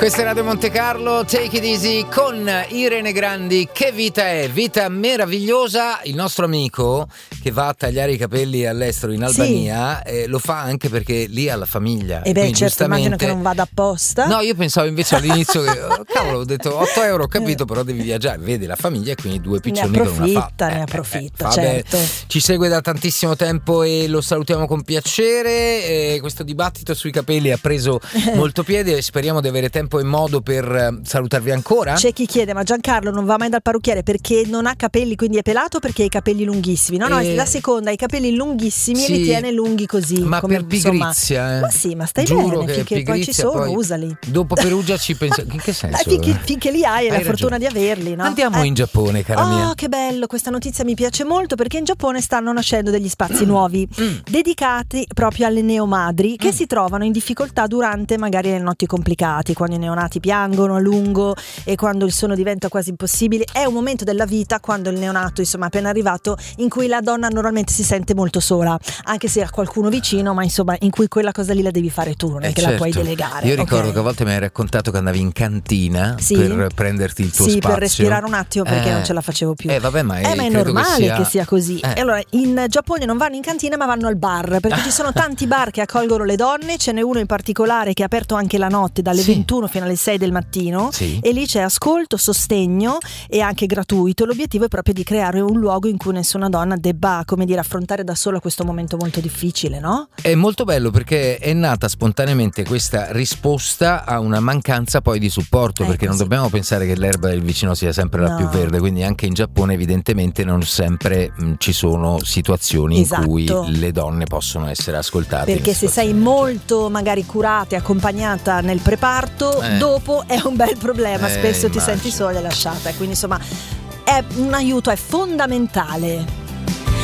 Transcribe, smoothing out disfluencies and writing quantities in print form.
Questa è Radio Monte Carlo, Take It Easy con Irene Grandi. Che vita è? Vita meravigliosa. Il nostro amico che va a tagliare i capelli all'estero in Albania, lo fa anche perché lì ha la famiglia. E beh, certo, immagino che non vada apposta. No, io pensavo invece all'inizio che cavolo, ho detto 8 euro, ho capito, però devi viaggiare, vedi la famiglia e quindi due piccioni con una fatta. Ne approfitta, Vabbè, certo. Ci segue da tantissimo tempo e lo salutiamo con piacere. Questo dibattito sui capelli ha preso molto piede e speriamo di avere tempo e modo per salutarvi ancora. C'è chi chiede: ma Giancarlo non va mai dal parrucchiere perché non ha capelli, quindi è pelato, perché ha i capelli lunghissimi? No, la seconda, ha i capelli lunghissimi e li tiene lunghi così. Ma come, per pigrizia, Ma sì, ma stai Giuro bene, finché poi ci sono, poi usali. Dopo Perugia ci pensa. In che senso? Finché li hai la fortuna di averli, no? Andiamo in Giappone, cara mia. Oh, che bello, questa notizia mi piace molto, perché in Giappone stanno nascendo degli spazi nuovi dedicati proprio alle neomadri che si trovano in difficoltà durante magari le notti complicate, quando i neonati piangono a lungo e quando il sonno diventa quasi impossibile. È un momento della vita, quando il neonato insomma appena arrivato, in cui la donna normalmente si sente molto sola, anche se ha qualcuno vicino, ma insomma in cui quella cosa lì la devi fare tu, non è che la puoi delegare. Io ricordo che a volte mi hai raccontato che andavi in cantina per prenderti il tuo spazio. Per respirare un attimo, perché non ce la facevo più. Vabbè, ma è normale che sia così. E allora in Giappone non vanno in cantina ma vanno al bar, perché ci sono tanti bar che accolgono le donne. Ce n'è uno in particolare che è aperto anche la notte, dalle 21 fino alle 6 del mattino, e lì c'è ascolto, sostegno e anche gratuito. L'obiettivo è proprio di creare un luogo in cui nessuna donna debba, come dire, affrontare da sola questo momento molto difficile, no? È molto bello perché è nata spontaneamente questa risposta a una mancanza poi di supporto, perché non dobbiamo pensare che l'erba del vicino sia sempre la più verde, quindi anche in Giappone evidentemente non sempre ci sono situazioni in cui le donne possono essere ascoltate. Perché se sei molto magari curata e accompagnata nel preparto, dopo è un bel problema, spesso ti senti sola e lasciata, quindi insomma è un aiuto, è fondamentale.